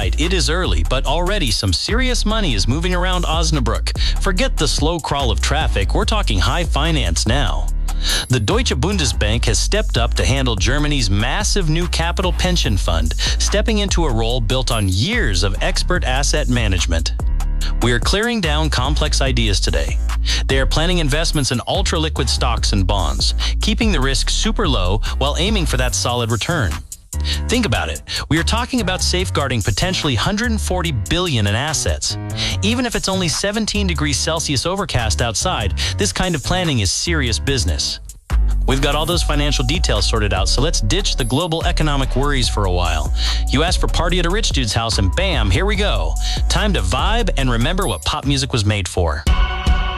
right, it is early, but already some serious money is moving around Osnabrück. Forget the slow crawl of traffic, we're talking high finance now. The Deutsche Bundesbank has stepped up to handle Germany's massive new capital pension fund, stepping into a role built on years of expert asset management. We are clearing down complex ideas today. They are planning investments in ultra-liquid stocks and bonds, keeping the risk super low while aiming for that solid return. Think about it. We are talking about safeguarding potentially 140 billion in assets. Even if it's only 17 degrees Celsius overcast outside, this kind of planning is serious business. We've got all those financial details sorted out, so let's ditch the global economic worries for a while. You asked for Party at a Rich Dude's House, and bam, here we go. Time to vibe and remember what pop music was made for.